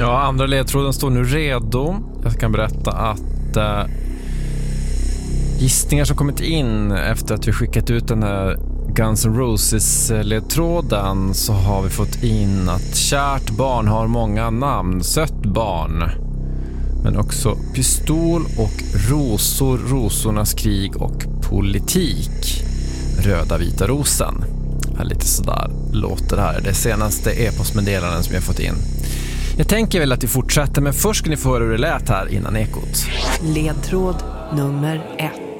Ja, andra ledtråden står nu redo. Jag kan berätta att gissningar som kommit in efter att vi skickat ut den här Guns N' Roses-ledtråden, så har vi fått in att kärt barn har många namn. Sött barn. Men också pistol och rosor, rosornas krig och politik. Röda vita rosen. Lite sådär låter det här. Det senaste e-postmeddelanden som jag fått in. Jag tänker väl att vi fortsätter, men först ska ni få höra hur det lät här innan ekot. Ledtråd nummer 1.